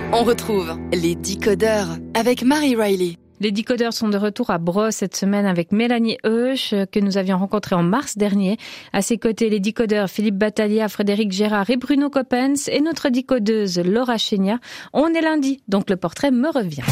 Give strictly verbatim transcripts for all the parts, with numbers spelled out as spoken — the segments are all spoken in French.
On retrouve les Decodeurs avec Marie Riley. Les Decodeurs sont de retour à Brosse cette semaine avec Mélanie Heusch, que nous avions rencontrée en mars dernier. À ses côtés, les Decodeurs Philippe Battaglia, Frédéric Gérard et Bruno Coppens et notre decodeuse Laura Chénia. On est lundi, donc le portrait me revient.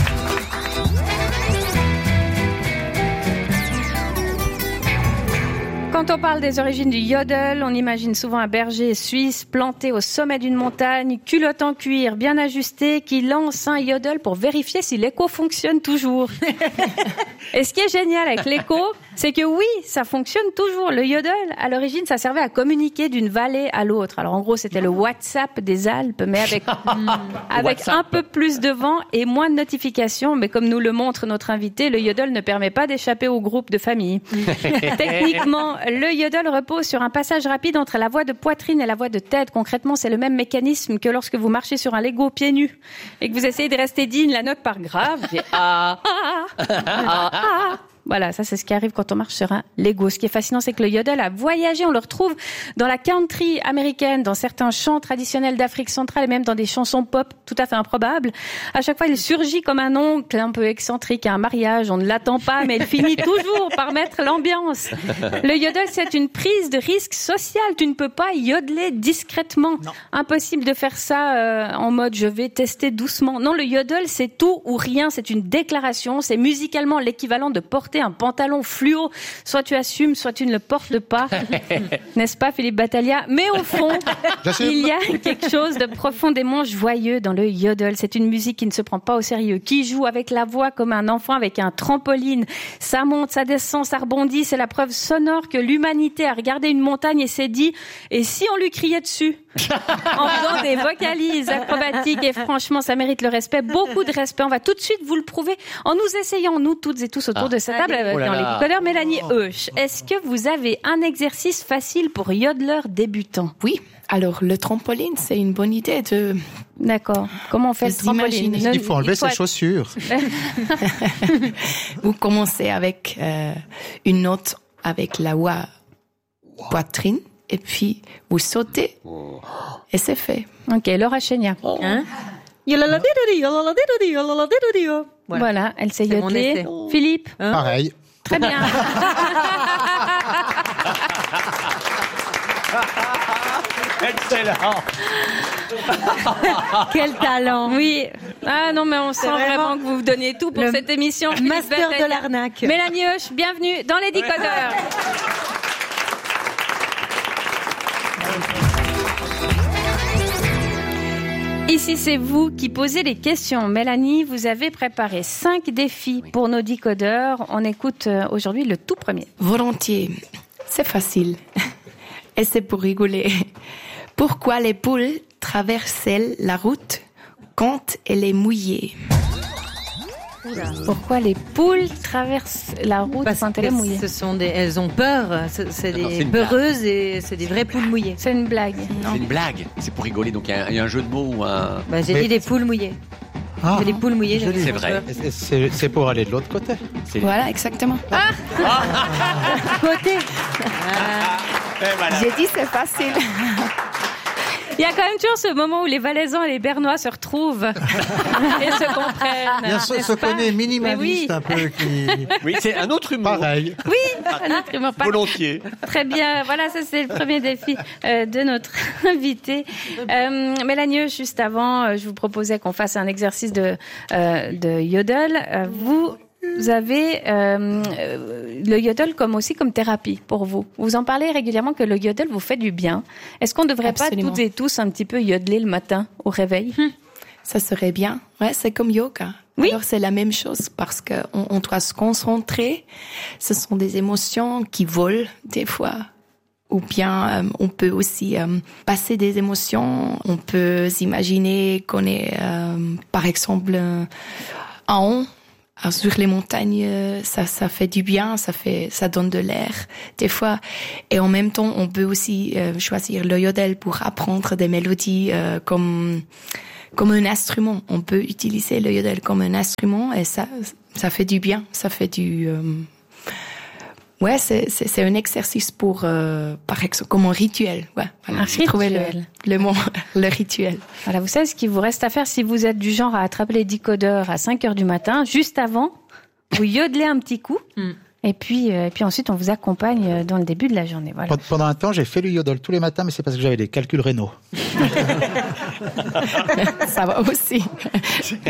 Quand on parle des origines du yodel, on imagine souvent un berger suisse planté au sommet d'une montagne, culotte en cuir bien ajustée, qui lance un yodel pour vérifier si l'écho fonctionne toujours. Et ce qui est génial avec l'écho, c'est que oui, ça fonctionne toujours. Le yodel, à l'origine, ça servait à communiquer d'une vallée à l'autre. Alors en gros, c'était le WhatsApp des Alpes, mais avec, avec un peu plus de vent et moins de notifications. Mais comme nous le montre notre invité, le yodel ne permet pas d'échapper au groupe de famille. Techniquement, le yodel repose sur un passage rapide entre la voie de poitrine et la voie de tête. Concrètement, c'est le même mécanisme que lorsque vous marchez sur un Lego pieds nus et que vous essayez de rester digne, la note part grave. Et ah, ah, ah, ah. Voilà, ça c'est ce qui arrive quand on marche sur un Lego. Ce qui est fascinant, c'est que le yodel a voyagé. On le retrouve dans la country américaine, dans certains chants traditionnels d'Afrique centrale et même dans des chansons pop tout à fait improbables. À chaque fois, il surgit comme un oncle un peu excentrique à un mariage. On ne l'attend pas, mais il finit toujours par mettre l'ambiance. Le yodel, c'est une prise de risque social. Tu ne peux pas yodeler discrètement. Non. Impossible de faire ça euh, en mode je vais tester doucement. Non, le yodel, c'est tout ou rien. C'est une déclaration. C'est musicalement l'équivalent de porter un pantalon fluo, soit tu assumes, soit tu ne le portes pas, n'est-ce pas Philippe Battaglia? Mais au fond, il y a quelque chose de profondément joyeux dans le yodel. C'est une musique qui ne se prend pas au sérieux, qui joue avec la voix comme un enfant avec un trampoline. Ça monte, ça descend, ça rebondit. C'est la preuve sonore que l'humanité a regardé une montagne et s'est dit, et si on lui criait dessus? En faisant des vocalises acrobatiques, et franchement, ça mérite le respect, beaucoup de respect. On va tout de suite vous le prouver en nous essayant, nous toutes et tous autour ah. de cette table, oh dans les Decodeurs. Mélanie Heusch, est-ce que vous avez un exercice facile pour yodeleurs débutants? Oui. Alors, le trampoline, c'est une bonne idée de... D'accord. Comment on fait le trampoline? Il faut enlever il faut ses être... chaussures. Vous commencez avec euh, une note avec la voix poitrine. Et puis, vous sautez, et c'est fait. Ok, Laura Chénia. Hein? Voilà, elle s'est yodelée. Philippe? Hein? Pareil. Très bien. Excellent. Quel talent. Oui. Ah non, mais on sent vraiment, vraiment que vous vous donnez tout pour cette émission. Master de l'arnaque. Mélanie Heusch, bienvenue dans les Decodeurs. Ici, c'est vous qui posez les questions. Mélanie, vous avez préparé cinq défis oui. pour nos Decodeurs. On écoute aujourd'hui le tout premier. Volontiers. C'est facile. Et c'est pour rigoler. Pourquoi les poules traversent la route quand elle est mouillée? Pourquoi les poules traversent la route Parce quand elle est mouillée? Ce sont des, elles ont peur. C'est, c'est des c'est peureuses et c'est des vraies poules mouillées. C'est une blague. Non. C'est une blague. C'est pour rigoler. Donc il y, y a un jeu de mots ou un. Bah, j'ai Mais... dit des poules mouillées. Ah, c'est des poules mouillées. C'est, c'est vrai. C'est, c'est pour aller de l'autre côté. C'est... Voilà, exactement. Ah, ah. Côté. Ah. Voilà. J'ai dit c'est facile. Il y a quand même toujours ce moment où les Valaisans et les Bernois se retrouvent et se comprennent. Bien sûr, se connaît minimaliste oui. un peu. Qui... Oui, c'est un autre humour. Pareil. Oui, un autre humour. Volontiers. Très bien. Voilà, ça c'est le premier défi euh, de notre invité. Euh, Mélanie, juste avant, je vous proposais qu'on fasse un exercice de, euh, de yodel. Euh, vous... Vous avez euh, le yodel comme aussi comme thérapie pour vous. Vous en parlez régulièrement que le yodel vous fait du bien. Est-ce qu'on ne devrait Absolument. pas toutes et tous un petit peu yodeler le matin au réveil? Ça serait bien. Ouais, c'est comme yoga. Oui. Alors c'est la même chose parce que on, on doit se concentrer. Ce sont des émotions qui volent des fois. Ou bien euh, on peut aussi euh, passer des émotions. On peut s'imaginer qu'on est euh, par exemple euh, en haut. Alors, sur les montagnes, ça, ça fait du bien, ça fait, ça donne de l'air, des fois. Et en même temps, on peut aussi euh, choisir le yodel pour apprendre des mélodies euh, comme, comme un instrument. On peut utiliser le yodel comme un instrument et ça, ça fait du bien, ça fait du, euh, Ouais, c'est, c'est, c'est un exercice pour, euh, par exemple, comme un rituel. Ouais, voilà, un j'ai trouvé le, le mot, le rituel. Voilà, vous savez ce qu'il vous reste à faire si vous êtes du genre à attraper les décodeurs à cinq heures du matin, juste avant, vous yodelez un petit coup. Mm. Et puis, euh, et puis ensuite, on vous accompagne dans le début de la journée. Voilà. Pendant un temps, j'ai fait le yodel tous les matins, mais c'est parce que j'avais des calculs rénaux. Ça va aussi.